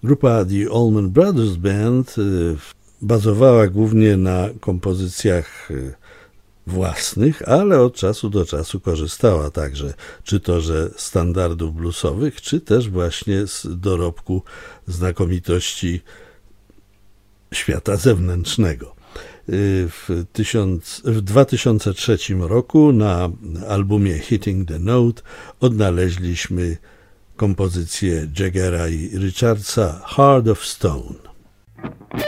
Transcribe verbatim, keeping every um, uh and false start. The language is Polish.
Grupa The Allman Brothers Band bazowała głównie na kompozycjach własnych, ale od czasu do czasu korzystała także czy to że standardów bluesowych, czy też właśnie z dorobku znakomitości świata zewnętrznego. W, tysiąc, w dwa tysiące trzecim roku na albumie Hitting the Note odnaleźliśmy kompozycję Jaggera i Richardsa Heart of Stone.